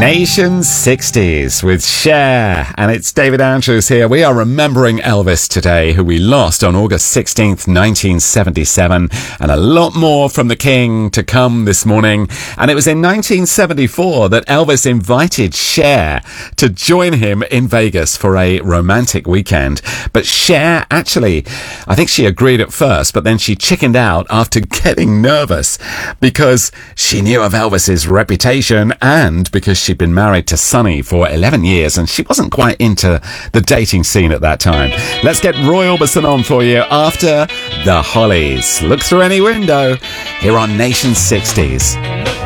Nation 60s with Cher, and it's David Andrews here. We are remembering Elvis today, who we lost on August 16th, 1977, and a lot more from the King to come this morning. And it was in 1974 that Elvis invited Cher to join him in Vegas for a romantic weekend. But Cher actually, I think she agreed at first, but then she chickened out after getting nervous because she knew of Elvis's reputation and because she'd been married to Sonny for 11 years and she wasn't quite into the dating scene at that time. Let's get Roy Orbison on for you after The Hollies. Look through any window here on Nation 60s.